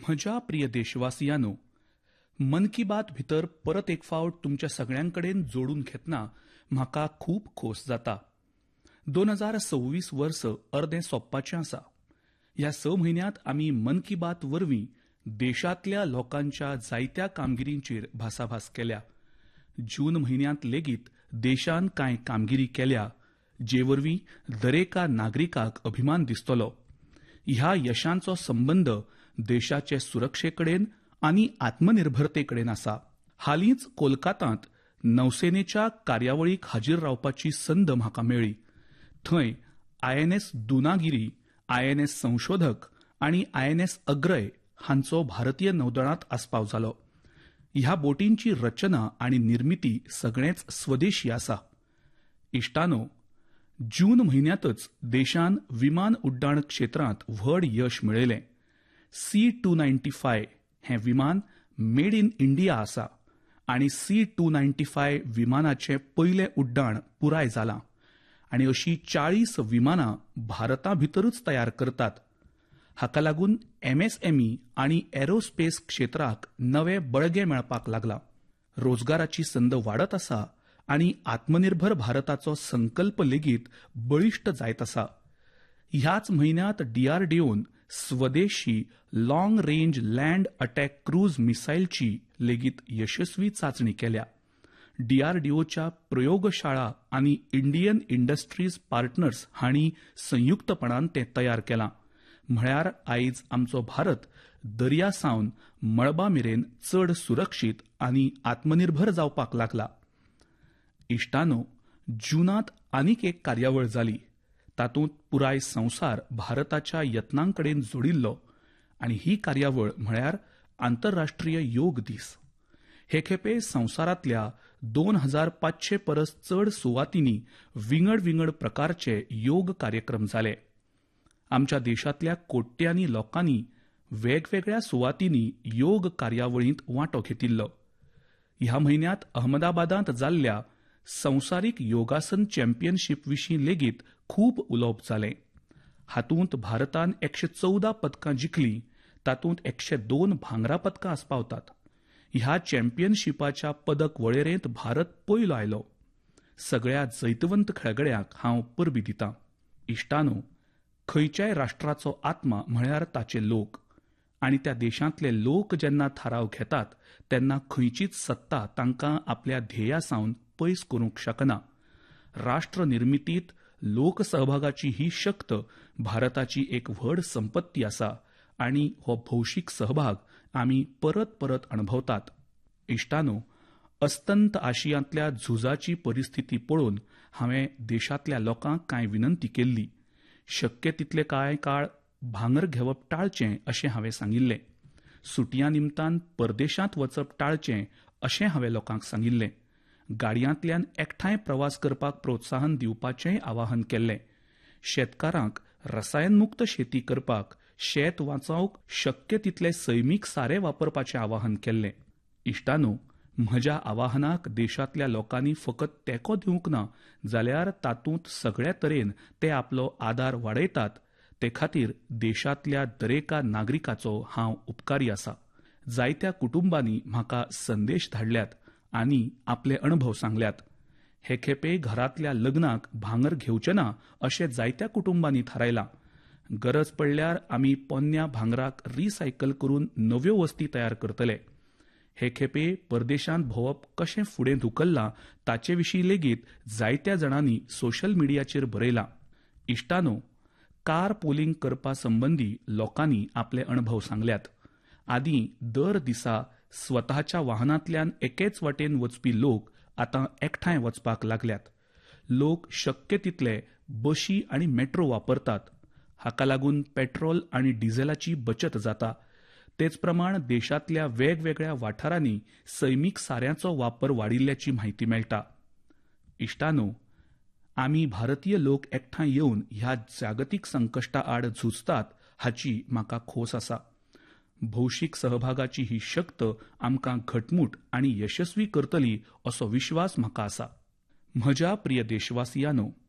म्हज्या प्रिय देशवासियांनो, मन की बात भितर परत एक फावट तुमच्या सगळ्यांकडेन जोडून घेतना म्हाका खूब खोस जाता. 2026 वर्स अर्दें सोंपपाचें आसा. ह्या 6 म्हयन्यांत आमी मन की बात वरवीं देशांतल्या लोकांच्या जायत्या कामगिरींचेर भासाभास केल्या. जून म्हयन्यांत लेगीत देशान कांय कामगिरी केल्या, जे वरवीं दरेका नागरिकाक अभिमान दिसतलो. ह्या यशांचो संबंद देशाचे सुरक्षेकडेन आनी आत्मनिर्भरतेकडेन आसा. हालींच कोलकातात नौसेनेच्या कार्यावळीक हाजीर रावपाची संद म्हाका मेळ्ळी. थंय आयएनएस दुनागिरी, आयएनएस संशोधक आनी आयएनएस अग्रय हांचो भारतीय नौदळांत आस्पाव जालो. ह्या बोटींची रचना आनी निर्मिती सगळेंच स्वदेशी आसा. इश्टानो, जून म्हयन्यांतच देशान विमान उड्डाण क्षेत्रांत व्हड यश मेळयलें. C-295 हें विमान मेड इन इंडिया आसा आनी C-295 विमानाचें पयलें उड्डाण पुराय जालां आनी अशीं 40 विमानां भारता भितरूच तयार करतात. हाका लागून MSME आनी एरोस्पेस क्षेत्राक नवें बळगें मेळपाक लागलां. रोजगाराची संद वाडत आसा आनी आत्मनिर्भर भारताचो संकल्प लेगीत बळिश्ट जायत आसा. ह्याच म्हयन्यांत DRDOन स्वदेशी long range land attack cruise मिसायलची लेगीत यशस्वी चांचणी केल्या. DRDOच्या प्रयोगशाळा आनी इंडियन इंडस्ट्रीज पार्टनर्स हांणी संयुक्तपणान तें तयार केलां. म्हळ्यार आयज आमचो भारत दर्यासावन मळबा मेरेन चड सुरक्षीत आनी आत्मनिर्भर जावपाक लागला. इश्टानो, जूनांत आनीक एक कार्यावळ जाली. तातूंत पुराय संवसार भारताच्या यत्नांकडेन जोडिल्लो आनी ही कार्यावळ म्हळ्यार आंतरराष्ट्रीय योग दीस. हे खेपे संवसारांतल्या 2500 परस चड सुवातींनी विंगड विंगड प्रकारचे योग कार्यक्रम जाले. आमच्या देशांतल्या कोट्यांनी लोकांनी वेगवेगळ्या सुवातींनी योग कार्यावळींत वांटो घेतिल्लो. ह्या म्हयन्यांत अहमदाबादांत जाल्ल्या संवसारीक योगासन चॅम्पियनशीप विशीं लेगीत खूब उलोवप जालें. हातूंत भारतान 114 पदकां जिखलीं, तातूंत 102 भांगरा पदकां आस्पावतात. ह्या चॅम्पियनशिपाच्या पदक वळेरेंत भारत पयलो आयलो. सगळ्या जैतवंत खेळगड्यांक हांव परबीं दितां. इश्टानो, खंयच्याय राष्ट्राचो आत्मा म्हळ्यार ताचे लोक, आनी त्या देशांतले लोक जेन्ना थाराव घेतात तेन्ना खंयचीच सत्ता तांकां आपल्या ध्येयासावन पयस करूंक शकना. राष्ट्र निर्मितीत लोकसहभागाची ही शक्त भारताची एक व्हड संपत्ती आसा आनी हो भौशीक सहभाग आमी परत परत अणभवतात. इश्टानो, अस्तंत आशियांतल्या झुजाची परिस्थिती पळोवन हांवें देशांतल्या लोकांक कांय विनंती केल्ली. शक्य तितले कांय काळ भांगर घेवप टाळचें अशें हांवें सांगिल्लें. सुटयां निमतान परदेशांत वचप टाळचें अशें हांवें लोकांक सांगिल्लें. गाडयांतल्यान एकठांय प्रवास करपाक प्रोत्साहन दिवपाचेंय आवाहन केल्लें. शेतकारांक रसायनमुक्त शेती करपाक, शेत वाचोवंक शक्य तितले सैमीक सारे वापरपाचें आवाहन केल्लें. इश्टानो, म्हज्या आवाहनाक देशांतल्या लोकांनी फकत तेंको दिवंक ना, जाल्यार तातूंत सगळ्या तरेन ते आपलो आदार वाडयतात. ते खातीर देशांतल्या दरेका नागरिकाचो हांव उपकारी आसां. जायत्या कुटुंबांनी म्हाका संदेश धाडल्यात आनी आपले अणभव सांगल्यात. हे खेपे घरांतल्या लग्नाक भांगर घेवचें ना अशें जायत्या कुटुंबांनी थारायलां. गरज पडल्यार आमी पोन्न्या भांगराक रिसायकल करून नव्यो वस्ती तयार करतले. हे खेपे परदेशांत भोंवप कशें फुडें धुकल्लां ताचे विशीं लेगीत जायत्या जाणांनी सोशल मिडियाचेर बरयलां. इश्टानो, कार पोलिंग करपा संबंदी लोकांनी आपले अणभव सांगल्यात. आदीं दर दिसा स्वताच्या वाहनांतल्यान एकेच वाटेन वचपी लोक आतां एकठांय वचपाक लागल्यात. लोक शक्य तितले बशी आनी मेट्रो वापरतात. हाका लागून पेट्रोल आनी डिझेलाची बचत जाता. तेच प्रमाण देशांतल्या वेगवेगळ्या वाठारांनी सैमीक साऱ्यांचो वापर वाडिल्ल्याची म्हायती मेळटा. इश्टानो, आमी भारतीय लोक एकठांय येवन ह्या जागतीक संकश्टा आड झुजतात हाची म्हाका खोस आसा. भौशीक सहभागाची ही शक्त आमकां घटमूट आनी यशस्वी करतली असो विश्वास म्हाका आसा. म्हज्या प्रिय देशवासियांनो,